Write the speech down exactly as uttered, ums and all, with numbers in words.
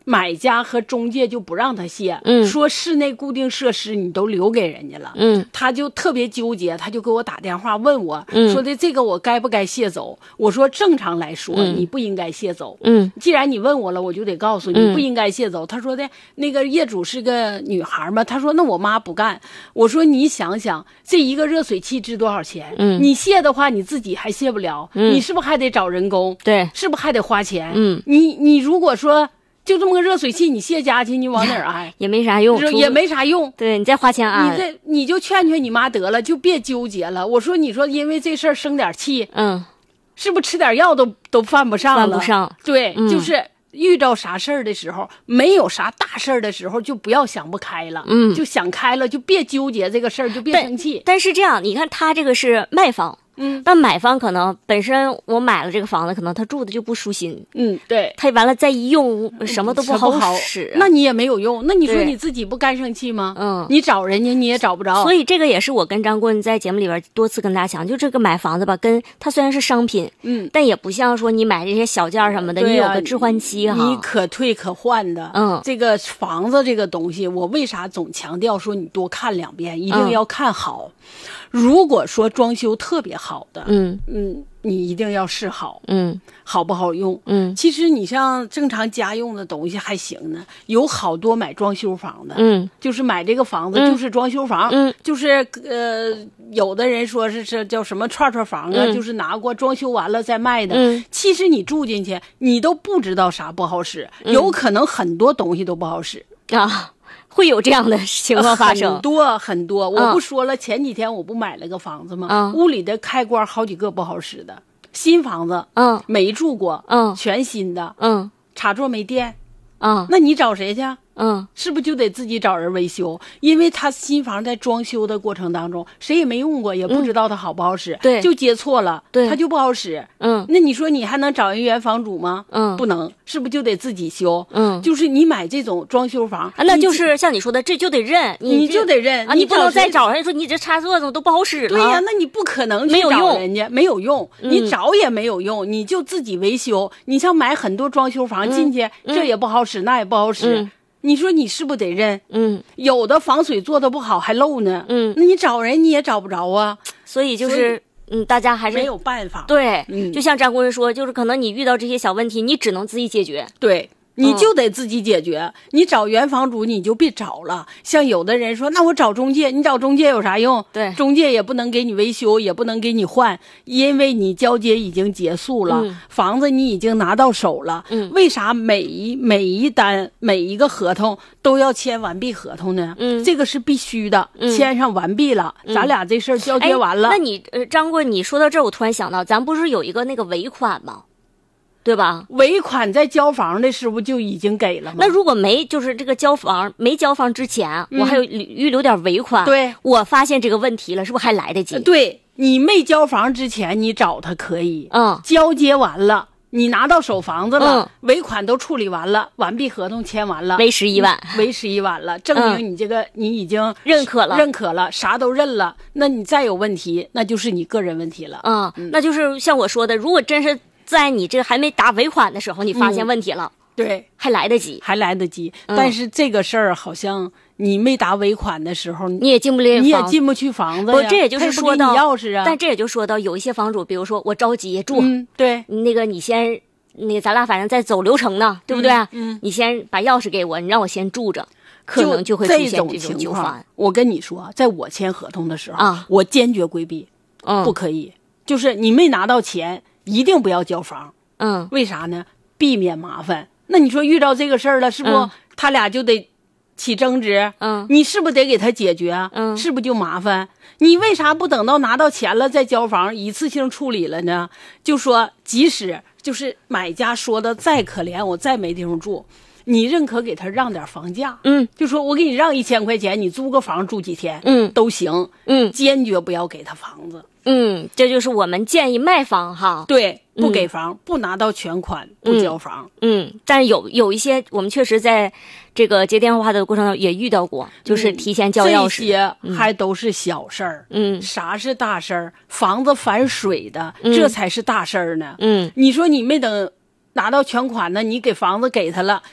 买家和中介就不让他卸， 嗯， 说室内固定设施你都留给人家了， 嗯， 他就特别纠结，他就给我打电话问我， 嗯， 说的这个我该不该卸走？我说正常来说、 嗯、 你不应该卸走， 嗯， 既然你问我了，我就得告诉你、 嗯、 不应该卸走。他说的那个业主是个女孩嘛，他说那我妈不干。我说你想想，这一个热水器值多少钱？ 嗯， 你卸的话你自己还卸不了， 嗯， 你是不是还得找人工？ 对， 是不是还得花钱？ 嗯， 你你如果说。就这么个热水器，你卸家去，你往哪儿挨？ 也没啥用， 也没啥用。 对，你再花钱挨。 你这你就劝劝你妈得了，就别纠结了。我说，你说因为这事儿生点气， 嗯， 是不是吃点药都都犯不上了？ 犯不上。 对， 嗯、 就是遇到啥事儿的时候，没有啥大事儿的时候，就不要想不开了。 嗯， 就想开了，就别纠结这个事儿，就别生气。 但是这样，你看他这个是卖方。 嗯， 但买方可能本身我买了这个房子，可能他住的就不舒心。 嗯，对， 他完了再一用，什么都不好使、啊， 那你也没有用。那你说你自己不干生气吗？ 嗯， 你找人家你也找不着。 所以这个也是我跟张棍在节目里边多次跟大家讲，就这个买房子吧，跟它虽然是商品， 嗯， 但也不像说你买这些小件什么的， 啊、 你有个置换期哈， 你可退可换的。 嗯， 这个房子这个东西，我为啥总强调说你多看两遍，一定要看好。嗯，如果说装修特别好的， 嗯嗯，你一定要试好， 嗯， 好不好用？ 嗯， 其实你像正常家用的东西还行呢，有好多买装修房的， 嗯， 就是买这个房子就是装修房， 嗯， 就是呃，有的人说是是叫什么串串房啊， 嗯、 就是拿过装修完了再卖的， 嗯， 其实你住进去，你都不知道啥不好使，嗯、有可能很多东西都不好使啊。会有这样的情况发生， 很多很多。我不说了，嗯、前几天我不买了个房子吗？ 嗯、 屋里的开关好几个不好使的，新房子， 嗯， 没住过， 嗯， 全新的， 嗯， 插座没电， 嗯， 那你找谁去？ 嗯， 是不是就得自己找人维修？因为他新房在装修的过程当中，谁也没用过，也不知道它好不好使， 嗯、对， 就接错了， 对， 它就不好使。 嗯， 那你说你还能找人原房主吗？ 嗯， 不能，是不是就得自己修？ 嗯， 就是你买这种装修房， 啊，那就是像你说的，这就得认，你, 你就得认啊，你不能再找人说你这插座怎么都不好使了。 对呀、啊，那你不可能去找人家，没有用， 嗯、 你找也没有用，你就自己维修。你像买很多装修房、嗯、进去， 嗯、 这也不好使，那也不好使。 嗯你说你是不是得认？ 嗯， 有的防水做的不好还漏呢。 嗯， 那你找人你也找不着啊。 所以就是嗯，大家还是没有办法。 对， 嗯， 就像张工人说，就是可能你遇到这些小问题，你只能自己解决。 对。你就得自己解决、嗯、你找原房主你就别找了。像有的人说那我找中介，你找中介有啥用？ 对， 中介也不能给你维修，也不能给你换，因为你交接已经结束了、 嗯、 房子你已经拿到手了、 嗯、 为啥每一每一单每一个合同都要签完毕合同呢？ 嗯， 这个是必须的、 嗯、 签上完毕了、 嗯、 咱俩这事儿交接完了。 那你呃张棍你说到这儿我突然想到，咱不是有一个那个尾款吗？对吧？ 尾款在交房的时候就已经给了吗？ 那如果没就是这个交房没交房之前、嗯、我还有预留点尾款， 对， 我发现这个问题了，是不是还来得及？ 对，你没交房之前你找他可以， 嗯， 交接完了你拿到手房子了、 嗯、 尾款都处理完了，完毕合同签完了， 为十一万， 为十一万了，证明你这个、嗯、你已经认可了， 认可了，啥都认了。那你再有问题，那就是你个人问题了。 嗯，嗯那就是像我说的，如果真是在你这个还没打尾款的时候，你发现问题了， 嗯、对， 还来得及， 还来得及。 嗯、 但是这个事儿好像你没打尾款的时候， 你也进不了， 你也进不去房子呀。 不，这也就是说到钥匙啊。 但这也就说到有一些房主，比如说我着急住， 嗯，对， 那个你先，那个咱俩反正在走流程呢，对不对？ 嗯，嗯你先把钥匙给我，你让我先住着，可能就会出现这种纠纷。 我跟你说，在我签合同的时候， 啊， 我坚决规避， 嗯， 不可以，就是你没拿到钱，一定不要交房。 嗯， 为啥呢？避免麻烦。那你说遇到这个事儿了，是不、嗯、他俩就得起争执？ 嗯， 你是不是得给他解决？ 嗯， 是不是就麻烦？你为啥不等到拿到钱了再交房，一次性处理了呢？就说即使就是买家说的再可怜，我再没地方住，你认可给他让点房价， 嗯， 就说我给你让一千块钱，你租个房住几天， 嗯， 都行， 嗯， 坚决不要给他房子。 嗯，这就是我们建议卖方哈， 对，不给房，嗯、不拿到全款，不交房。 嗯，嗯但有有一些我们确实在这个接电话的过程中也遇到过，就是提前交钥匙， 这些还都是小事儿。 嗯， 啥是大事儿？房子反水的，嗯、这才是大事儿呢。 嗯， 你说你没等拿到全款呢，你给房子给他了，